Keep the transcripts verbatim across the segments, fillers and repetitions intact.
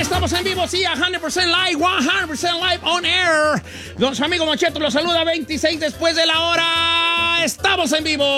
estamos en vivo, sí, a cien por ciento live, cien por ciento live on air. Su amigo Don Cheto los saluda, veintiséis después de la hora. Estamos en vivo.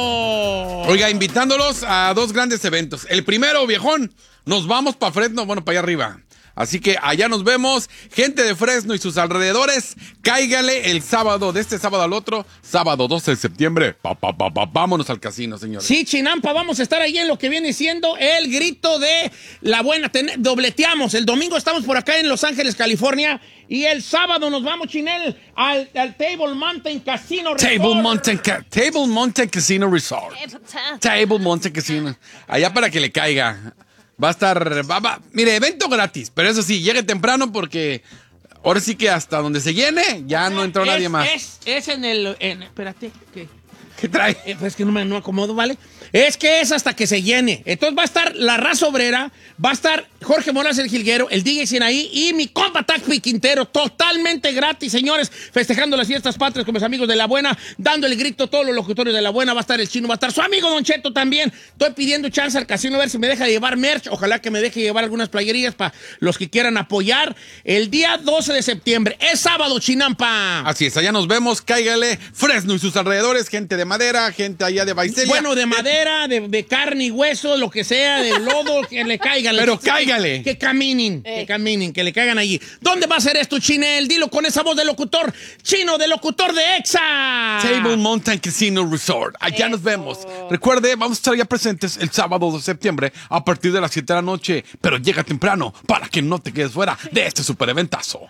Oiga, invitándolos a dos grandes eventos. El primero, viejón, nos vamos para Fresno, bueno, para allá arriba. Así que allá nos vemos. Gente de Fresno y sus alrededores, cáigale el sábado, de este sábado al otro, sábado doce de septiembre. Pa, pa, pa, pa, vámonos al casino, señores. Sí, Chinampa, vamos a estar ahí en lo que viene siendo el grito de la buena. Ten, dobleteamos. El domingo estamos por acá en Los Ángeles, California. Y el sábado nos vamos, Chinel, al, al Table Mountain Casino Resort. Table Mountain, Table Mountain Casino Resort. Table Mountain Casino. Allá para que le caiga. Va a estar, va, va, mire, evento gratis, pero eso sí, llegue temprano porque ahora sí que hasta donde se llene ya no entró es, nadie más. Es, es en el, en, espérate, ¿qué? ¿Qué trae? Eh, pues es que no me no acomodo, ¿vale? Es que es hasta que se llene. Entonces va a estar la raza obrera, va a estar Jorge Morales el Jilguero, el D J Sinaí y mi compa Tacpi Quintero, totalmente gratis, señores, festejando las fiestas patrias con mis amigos de La Buena, dando el grito a todos los locutorios de La Buena. Va a estar el Chino, va a estar su amigo Don Cheto también. Estoy pidiendo chance al casino a ver si me deja llevar merch. Ojalá que me deje llevar algunas playerías para los que quieran apoyar. El día doce de septiembre, es sábado, Chinampa. Así es, allá nos vemos, cáigale. Fresno y sus alrededores, gente de madera, gente allá de Baicelia. Bueno, de madera, de, de carne y hueso, lo que sea, de lodo, que le caigan. Pero cáigale. Que caminen, eh. que caminen, que le caigan allí. ¿Dónde va a ser esto, Chinel? Dilo con esa voz de locutor chino, de locutor de EXA. Table Mountain Casino Resort. Allá Eso. Nos vemos. Recuerde, vamos a estar ya presentes el sábado de septiembre a partir de las siete de la noche. Pero llega temprano para que no te quedes fuera de este super eventazo.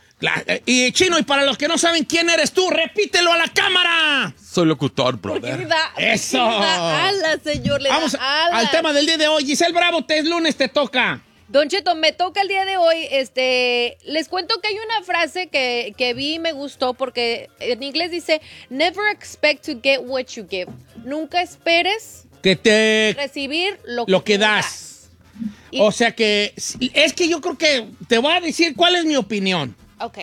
Y Chino, y para los que no saben quién eres tú, repítelo a la cámara. Soy locutor, brother. Da, Eso. Da ala, señor. Le Vamos da ala. al tema del día de hoy. Giselle Bravo, te es lunes, te toca. Don Cheto, me toca el día de hoy. Este, les cuento que hay una frase que, que vi y me gustó porque en inglés dice, never expect to get what you give. Nunca esperes que te recibir lo que, lo que das. das. Y, o sea que, es que yo creo que te voy a decir cuál es mi opinión. Ok.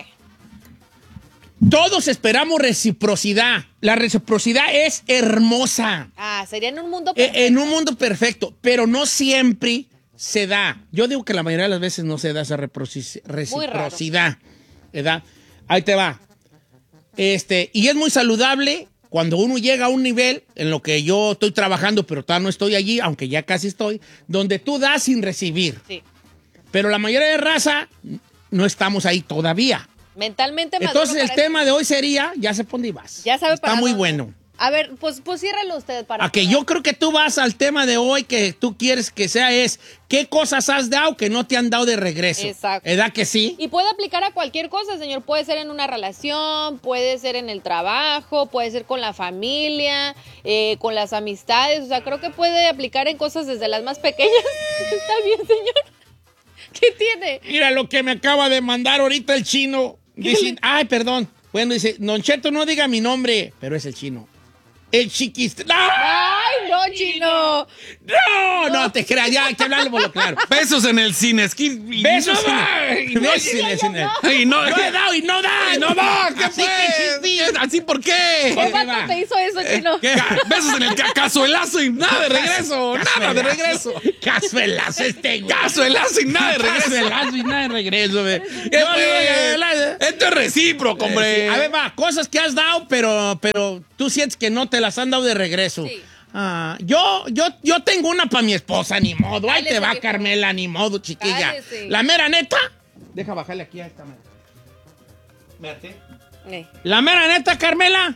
Todos esperamos reciprocidad. La reciprocidad es hermosa. Ah, sería en un mundo perfecto. En un mundo perfecto, pero no siempre se da. Yo digo que la mayoría de las veces no se da esa reciprocidad. ¿Verdad? Ahí te va. Este, y es muy saludable cuando uno llega a un nivel en lo que yo estoy trabajando, pero todavía no estoy allí, aunque ya casi estoy, donde tú das sin recibir. Sí. Pero la mayoría de raza no estamos ahí todavía. Mentalmente maduro. Entonces el tema de hoy sería, ya sé por dónde vas. Ya sabe para Está muy dónde. bueno. A ver, pues, pues ciérralo usted para... A que yo creo que tú vas al tema de hoy que tú quieres que sea es, ¿qué cosas has dado que no te han dado de regreso? Exacto. ¿Verdad que sí? Y puede aplicar a cualquier cosa, señor. Puede ser en una relación, puede ser en el trabajo, puede ser con la familia, eh, con las amistades. O sea, creo que puede aplicar en cosas desde las más pequeñas. Está bien, señor. ¿Qué tiene? Mira lo que me acaba de mandar ahorita el Chino. Dice, ay, perdón. Bueno, dice, Don Cheto, no diga mi nombre, pero es el Chino. El chiquis... ¡No! ¡Ay, no, Chino! ¡No! No, te creas, ya hay que hablarlo por lo claro. Besos en el cine. Es que, Besos no en el... Besos en el cine. Y no, no he dado y no da. Y no da. ¿Qué Así pues? ¿Así por qué? ¿Qué vato te hizo eso, Chino? ¿Qué? Besos en el ca cazuelazo y nada de regreso. Cazuelazo. Nada de regreso. Cazuelazo este, güey. Cazuelazo y nada de regreso. Cazuelazo y nada de regreso, güey. Esto es recíproco, hombre. A ver, va, cosas que has dado, pero, pero tú sientes que no te las han dado de regreso. Sí. Ah, yo, yo, yo tengo una para mi esposa, ni modo. Ahí Cállese, te va, viejo. Carmela, ni modo, chiquilla. Cállese. La mera neta. Deja bajarle aquí a esta madre. Mírate. Eh. La mera neta, Carmela.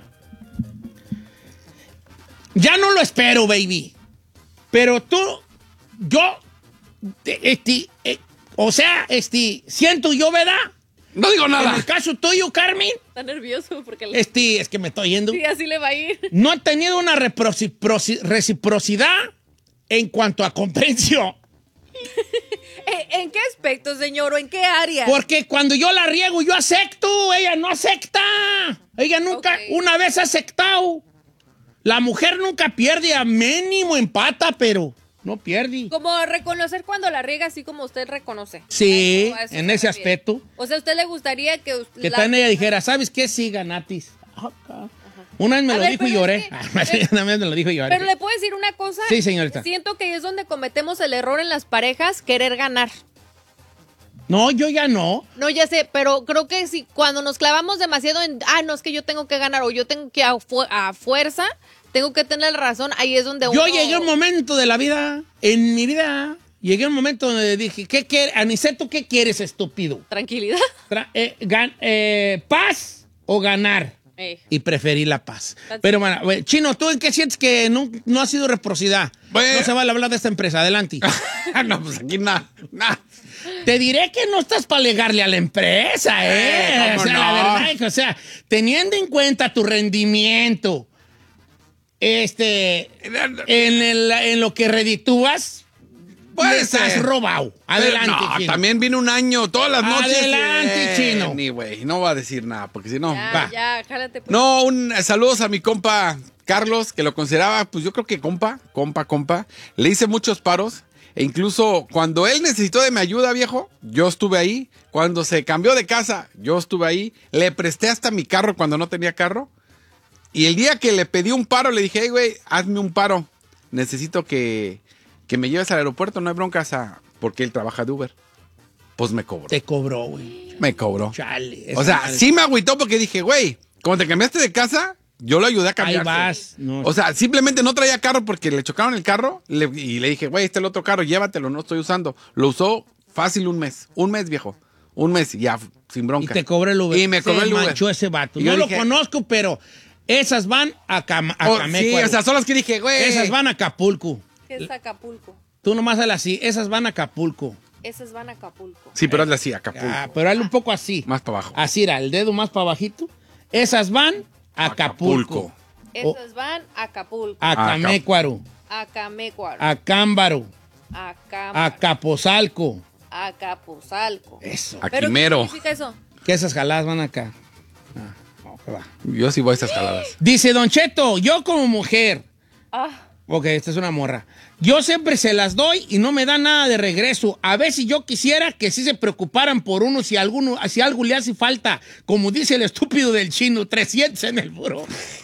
Ya no lo espero, baby. Pero tú, yo, este, eh, o sea, este, siento yo, ¿verdad? No digo nada. En el caso tuyo, Carmen. Está nervioso porque... Le... Este, es que me estoy yendo. Sí, así le va a ir. No he tenido una reciprocidad en cuanto a comprensión. ¿En qué aspecto, señor? ¿O en qué área? Porque cuando yo la riego, yo acepto. Ella no acepta. Ella nunca, Okay. una vez ha aceptado. La mujer nunca pierde, a mínimo empata, pero no pierde. Como reconocer cuando la riega, así como usted reconoce. Sí, A eso en se ese refiere. aspecto. O sea, ¿a usted le gustaría que... usted- Que la- tal ella dijera, ¿sabes qué? Sí, ganatis. Una vez me A lo ver, dijo y pero lloré. es que- Una vez me lo dijo y lloré. Pero le puedo decir una cosa. Sí, señorita. Siento que es donde cometemos el error en las parejas, querer ganar. No, yo ya no. No, ya sé, pero creo que si cuando nos clavamos demasiado en, ah, no, es que yo tengo que ganar o yo tengo que a, fu a fuerza, tengo que tener razón, ahí es donde uno... Yo llegué a un momento de la vida, en mi vida, llegué a un momento donde dije, ¿qué quieres? Aniceto, ¿qué quieres, estúpido? Tranquilidad. Tra eh, gan eh, ¿Paz o ganar? Eh. Y preferí la paz. Pero bueno, Chino, ¿tú en qué sientes que no, no ha sido reciprocidad? Bueno. No se vale hablar de esta empresa. Adelante. No, pues aquí nada. Nah. Te diré que no estás para alegarle a la empresa, ¿eh? Eh, ¿cómo o sea, no? la verdad es que, o sea, teniendo en cuenta tu rendimiento, este, en, el, en lo que reditúas, les has robado. Adelante, no, Chino. también viene un año, todas las noches. Adelante, eh, Chino. Ni, güey, no va a decir nada, porque si no, Ya, va. ya, jálate. Pues. No, un eh, saludos a mi compa Carlos, que lo consideraba, pues yo creo que compa, compa, compa. Le hice muchos paros. E incluso cuando él necesitó de mi ayuda, viejo, yo estuve ahí. Cuando se cambió de casa, yo estuve ahí. Le presté hasta mi carro cuando no tenía carro. Y el día que le pedí un paro, le dije, hey, güey, hazme un paro. Necesito que, que me lleves al aeropuerto, no hay broncas, a, porque él trabaja de Uber. Pues me cobró. Te cobró, güey. Me cobró. Chale. O sea, madre. sí me agüitó porque dije, güey, cuando te cambiaste de casa, yo lo ayudé a cambiarse. Ahí vas. No. O sea, simplemente no traía carro porque le chocaron el carro le- y le dije, güey, este es el otro carro, llévatelo, no estoy usando. Lo usó fácil un mes. Un mes, viejo. Un mes y ya, sin Y bronca. te cobró el Uber. Y me cobró Se el Uber. manchó ese vato. Y No yo lo dije- conozco, pero esas van a, Cam a Oh, sí, Camécuaro. o sea, son las que dije, güey. Esas van a Acapulco. ¿Qué es Acapulco? Tú nomás hazle así. Esas van a Acapulco. Esas van a Acapulco. Sí, pero hazle así, Acapulco. Ah, pero hazle un poco así. Más para abajo. Así era, el dedo más para abajito. Esas van a Acapulco. Esas van a Acapulco. A Camécuaro. A Camécuaro. A Cámbaro. A A Cámara. Capozalco. A Capozalco. Eso. A ¿Pero qué Quimero. significa eso? Que esas jaladas van acá. Ah, no, que va. Yo sí voy a esas jaladas. Dice Don Cheto, yo como mujer. Ah, Ok, esta es una morra. Yo siempre se las doy y no me da nada de regreso. A ver si yo quisiera que sí se preocuparan por uno si, alguno, si algo le hace falta. Como dice el estúpido del Chino, trescientos en el buró.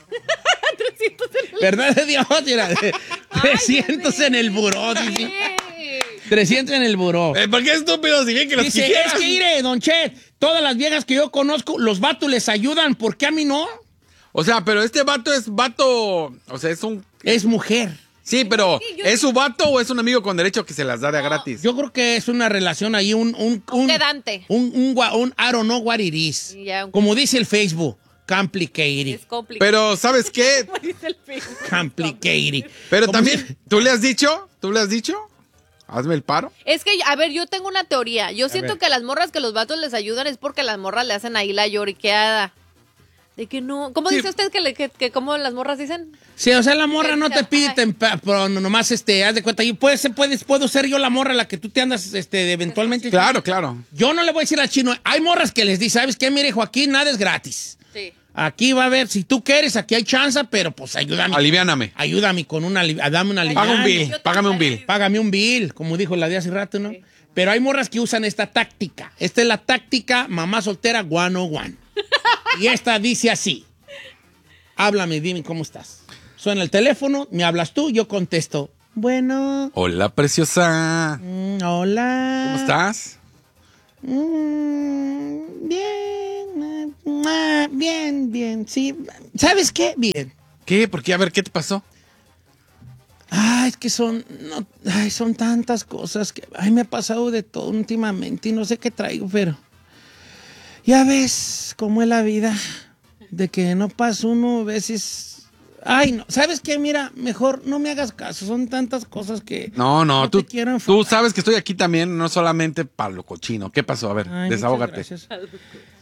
trescientos en el... ¿Verdad de Dios? Mira, trescientos Ay, en el buró. Dice. trescientos en el buró. Eh, ¿Por qué estúpido? Si bien que los Dice, quisieras. es que mire, Don Chet, todas las viejas que yo conozco, los vatos les ayudan. ¿Por qué a mí no? O sea, pero este vato es vato. O sea, es un. Es mujer. Sí, pero Sí, yo- ¿es su vato o es un amigo con derecho que se las da de a gratis? Yo creo que es una relación ahí, un... Un, Un quedante. Un, un, gua- un I don't know what it is. Ya, un- Como dice el Facebook, complicated. Es complicado. Pero, ¿sabes qué? Como dice el Facebook. Complicated. Pero Como también, si- ¿tú le has dicho? ¿Tú le has dicho? Hazme el paro. Es que, a ver, yo tengo una teoría. Yo siento ver. que las morras que los vatos les ayudan es porque las morras le hacen ahí la lloriqueada. De que no. ¿Cómo Sí. dice usted que, le, que, que cómo las morras dicen? Sí, o sea, la morra no te pide, Ay. tempa- pero nomás, este, haz de cuenta, y puede ser, puedes, puedo ser yo la morra la que tú te andas, este, eventualmente. Claro, claro. Yo no le voy a decir al Chino, hay morras que les dice, ¿sabes qué? Mire, Joaquín, nada es gratis. Sí. Aquí va a haber, si tú quieres, aquí hay chance, pero pues ayúdame. Aliviáname. Ayúdame con una, ali- dame una Paga un aliviana. bill, Yo págame un también. bill. Págame un bill, como dijo la de hace rato, ¿no? Pero hay morras que usan esta táctica. Esta es la táctica mamá soltera one oh one. Y esta dice así. Háblame, dime cómo estás. Suena el teléfono, me hablas tú, yo contesto. Bueno, Hola, preciosa. mm, hola. ¿Cómo estás? Mm, bien, ah, bien, bien, sí. ¿Sabes qué? Bien. ¿Qué? ¿Por qué? A ver, ¿qué te pasó? Ay, es que son, no, ay, son tantas cosas que, ay, me ha pasado de todo últimamente y no sé qué traigo, pero ya ves cómo es la vida, de que no pasa uno a veces, ay, no, ¿sabes qué? Mira, mejor no me hagas caso, son tantas cosas que No, no, no tú, te quiero tú enfocar. sabes que estoy aquí también, no solamente para lo cochino. ¿Qué pasó? A ver, Ay, desahógate. muchas gracias.